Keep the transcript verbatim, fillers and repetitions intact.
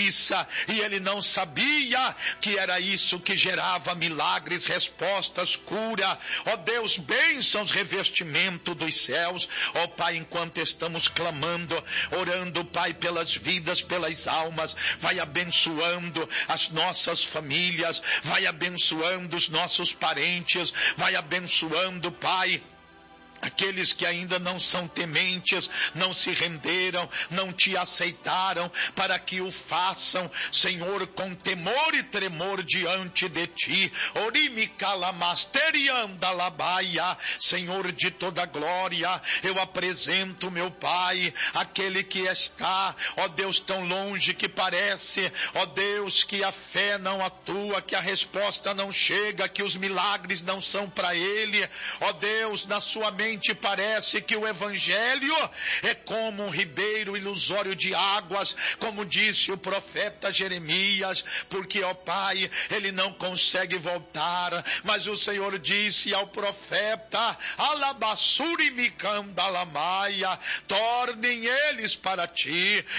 preguiça, e ele não sabia que era isso que gerava milagres, respostas, cura. Ó Deus, bênçãos, revestimento dos céus. Ó Pai, enquanto estamos clamando, orando, Pai, pelas vidas, pelas almas, vai abençoando as nossas famílias, vai abençoando os nossos parentes, vai abençoando, Pai, aqueles que ainda não são tementes, não se renderam, não te aceitaram, para que o façam, Senhor, com temor e tremor diante de ti. Senhor de toda glória, eu apresento, meu Pai, aquele que está, ó Deus, tão longe que parece, ó Deus, que a fé não atua, que a resposta não chega, que os milagres não são para ele. Ó Deus, na sua mente parece que o evangelho é como um ribeiro ilusório de águas, como disse o profeta Jeremias, porque, ó Pai, ele não consegue voltar, mas o Senhor disse ao profeta, alabassuri micandalamaya, tornem eles para ti,